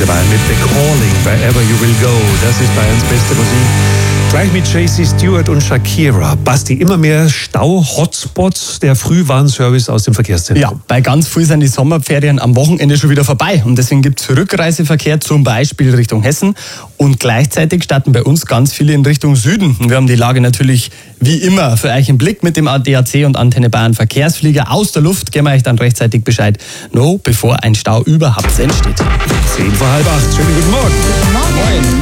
der Bayern mit The Calling, Wherever You Will Go. Das ist Bayerns beste Musik. Gleich mit JC Stewart und Shakira. Basti, immer mehr Stau-Hotspots, der Frühwarnservice aus dem Verkehrszentrum. Ja, bei ganz viel sind die Sommerferien am Wochenende schon wieder vorbei. Und deswegen gibt es Rückreiseverkehr zum Beispiel Richtung Hessen. Und gleichzeitig starten bei uns ganz viele in Richtung Süden. Und wir haben die Lage natürlich wie immer für euch im Blick mit dem ADAC und Antenne Bayern Verkehrsflieger aus der Luft. Geben wir euch dann rechtzeitig Bescheid, bevor ein Stau überhaupt entsteht. 7:30. Schönen guten Morgen. Guten Morgen.